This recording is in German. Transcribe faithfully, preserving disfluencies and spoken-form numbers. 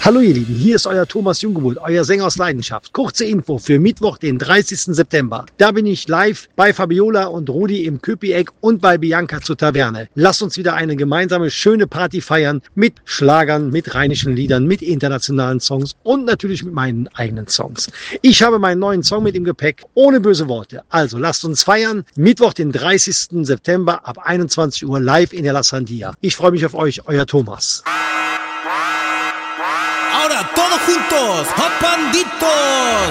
Hallo ihr Lieben, hier ist euer Thomas Junggemuth, euer Sänger aus Leidenschaft. Kurze Info für Mittwoch, den dreißigsten September. Da bin ich live bei Fabiola und Rudi im Köpi-Eck und bei Bianca zur Taverne. Lasst uns wieder eine gemeinsame, schöne Party feiern mit Schlagern, mit rheinischen Liedern, mit internationalen Songs und natürlich mit meinen eigenen Songs. Ich habe meinen neuen Song mit im Gepäck, ohne böse Worte. Also lasst uns feiern. Mittwoch, den dreißigsten September ab einundzwanzig Uhr live in der La Sandia. Ich freue mich auf euch, euer Thomas. Ahora todos juntos, ¡Japanditos!